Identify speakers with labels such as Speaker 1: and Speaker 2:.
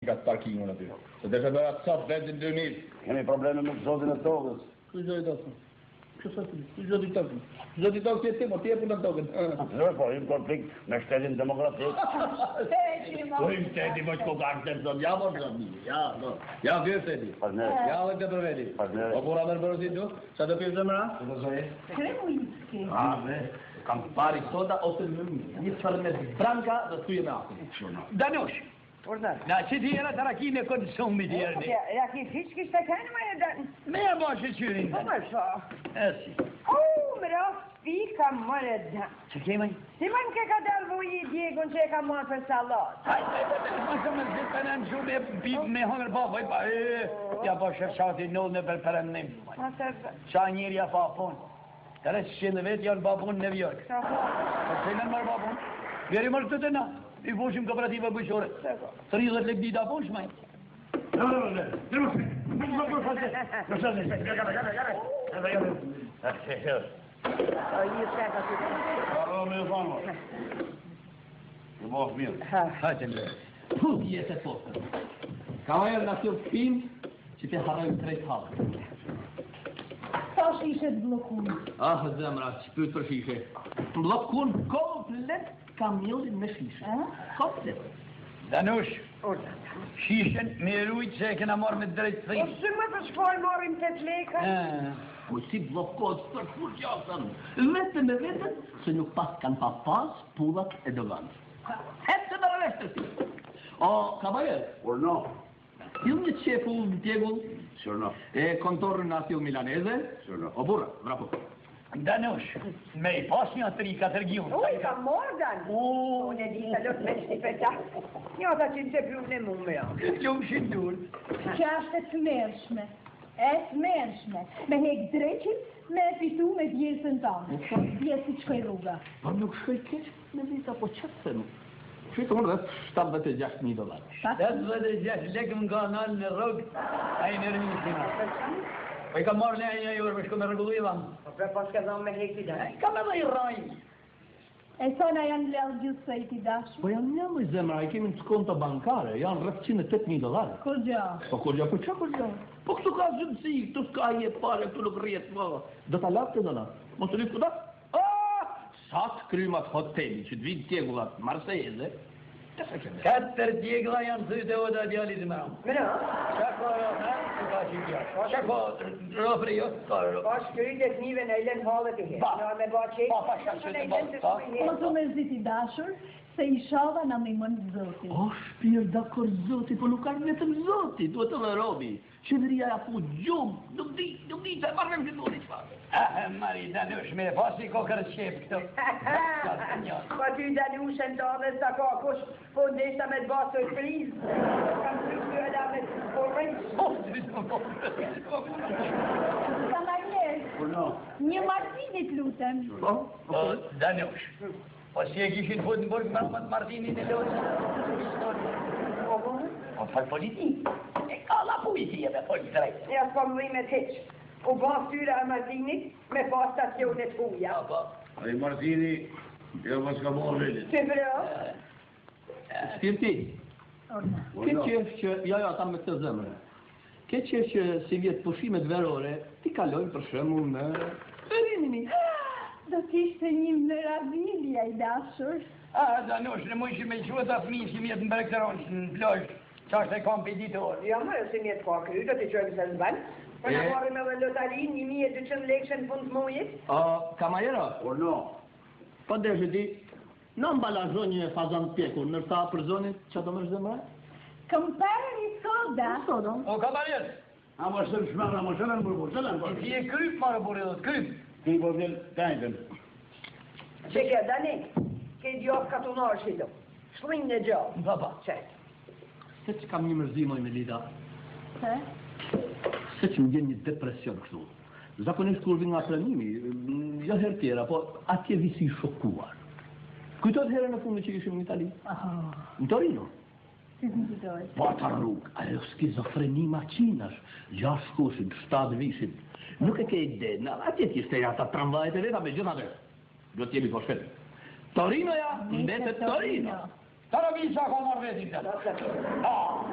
Speaker 1: atë parkimin aty. Se desha bëra të çaf vendin 2000.
Speaker 2: Kemi probleme me zotin e tokës.
Speaker 1: Ku zoti tokën? Zoti tokën. Zoti tokën ti më ti e punon tokën.
Speaker 2: Po, im konflikt me shtetin demokratik.
Speaker 1: Po im shteti më shko kartë zot. Ja mo zot. Ja vjesedi. Ja edhe të vedi. Po pura më bërosi do? Sa do pjesë zemra? Do zoje.
Speaker 3: Kremuinski.
Speaker 1: Kam pari soda ose një çfarë branca do thuj me atë.
Speaker 4: Danush. Na që ti era të rakin e konsumi të jerni.
Speaker 3: Ja ki hiç kishte kanë më e dan.
Speaker 4: Me e bashkë qyrin.
Speaker 3: Po më sho.
Speaker 4: Esi.
Speaker 3: Më rast pika më e dan.
Speaker 4: Që kemaj?
Speaker 3: Si më ke ka dal voji Diegon që e ka marrë për sallat.
Speaker 4: Ma që më zhë të nënë shumë e bip me hongër babaj pa. Ja po shërshati nullë në përpërëndim. Qa njëri ja pa punë. Kërë që shëndë vetë janë babun në New York. Po që në mërë babun? Vjeri mërë të të na. I boshim kooperativa bujqore. 30 lek dita bosh, maj.
Speaker 1: Jetë e postë. Kavajer në kjo film që te harrojmë krejt halë.
Speaker 3: Tash ishe të blokun.
Speaker 1: Zemra, që pytë për shishe. Blokun komplet kamionin me shishe. Komplet.
Speaker 4: Danush, shishen me rujtë që e kena marrë me drejtë
Speaker 3: Po
Speaker 4: thrimë.
Speaker 3: shumë për shfar marim 8 leka.
Speaker 1: Po si blokot për kur gjasën. Vetëm e vetëm se nuk pas kanë pa pas pullat e dëvanë. Hepse në rrështë ti. O, kavajer.
Speaker 2: Por no.
Speaker 1: Ju një qefu Diegull
Speaker 2: Sure no.
Speaker 1: e kontorën nacio milaneze.
Speaker 2: Sure no.
Speaker 1: O burra, bravo.
Speaker 4: Danush, me i pas një 3-4 gjumë.
Speaker 3: Uj, ka Morgan. Unë e di të lëtë me shtipeta. Një ata që në të pru në mume.
Speaker 4: Gjumë shindur.
Speaker 5: Që është e smershme. E smershme. Me hek dreqin, me fitu me vjesën tonë. Vjesë i qkoj rruga.
Speaker 1: Po nuk shkoj keq me vita, po që të thëmë? Shkoj unë dhe $76,000.
Speaker 4: 76 lekë më nga nalë në rrugë, a i në rëmi shkina. Po i ka marrë në një jorë me shko me rregullu i dhamë.
Speaker 3: Po pre pas ka dhamë me hekti da.
Speaker 4: Ka me dhe i rajnë.
Speaker 5: E sona janë lellë gjithë se i ti dashë.
Speaker 1: Po janë një më zemra, i kemi në skonto bankare, janë rreth $108,000.
Speaker 5: Kur gja?
Speaker 1: Po kur gja, po që kur gja? Po këtu ka zëmësi, këtu s'ka je pare, këtu nuk rjetë më. Do t'a lapë të dona? Mos të rritë këta? Sa të krymat hoteli që të vinë tjegullat Marsejeze,
Speaker 4: 4 djegla janë thyte o da djallit më ramë.
Speaker 3: Mëna?
Speaker 4: Shako ha? Ka që tja. Shako rofri jo?
Speaker 3: Pa shkryt e t'nive në elen halët e he. Në me ba qek.
Speaker 4: Pa shako të ba.
Speaker 5: Po të me ziti dashur, se i shava në me mënë zoti.
Speaker 1: o shpirë dakor zoti, po nuk ka vetëm zoti, duhet të dhe robi. Qeveria ja fu gjumë, nuk di, të marrëm që duhet i qfarë.
Speaker 4: Mari, Danush, me pasi kokër qep këto.
Speaker 3: Pa ty Danushën të adhe sa ka kush, po ndeshta me të ba surprizë. Kam të kërëda me të porrejnë.
Speaker 5: Ka marrë
Speaker 2: Por no.
Speaker 5: një martinit lutem.
Speaker 4: Danush, po si e kishin fut në burg me Martinin e Lori? Po fal politik. E ka la policia me folë drejt.
Speaker 3: Ja s'pa më me të heq. U ba styra e Martinit me ba stacionet huja.
Speaker 2: A i Martini, jo pas ka bo rrilit.
Speaker 3: Se bro?
Speaker 1: Shpirti, ke qef që, ja, ta me këtë zemre. Ke qef që si vjetë pushimet verore, ti kalojnë për shembull me Rinini.
Speaker 5: Do t'ishte një meravilja i dashur.
Speaker 4: Danush, në mujshim me qëve të fëmijë që mjetë në Brekteron, në plojsh, qa është e kampi ditor.
Speaker 3: Ja më, se mjetë pa kry, do t'i qërëm se në banë. Për në marim edhe lotarin, 1200 lekshë në fund të mujit.
Speaker 1: Kamajera,
Speaker 2: Por no.
Speaker 1: po deshe ti, në mbalazhon një fazan pjekur, nërsa për zonit, që do më zemre?
Speaker 5: Këmpare një soda.
Speaker 4: O, kabarjet,
Speaker 2: A më shëmë shmara, më shëllën burbu, shëllën burbu.
Speaker 4: ti e kryp marë buridot, kryp.
Speaker 2: Ti po vjen tajtën.
Speaker 3: Që ke, Dani, ke djofë katunar shilo. Shlinë në gjallë.
Speaker 4: Baba.
Speaker 3: Qëtë.
Speaker 1: Se që kam një mërzimoj me Lida,
Speaker 5: Se?
Speaker 1: se që më gjen një depresion kështu. Zakonisht kur vi nga pranimi, jo herë tjera, po atje visi shokuar. Kujtot herën e fundit që ishim në Itali? Në Torino.
Speaker 5: Si të në kujtoj?
Speaker 1: Po ata rrugë, ajo skizofreni maqinash, 6 kushin, 7 vishin. Nuk e ke ide, atje t'ishte ata tramvajet e veta me gjitha dhe. Do t'jemi po shpetë. Torino ja, mbetet Torino.
Speaker 4: Taravisa ka marrë vetin të.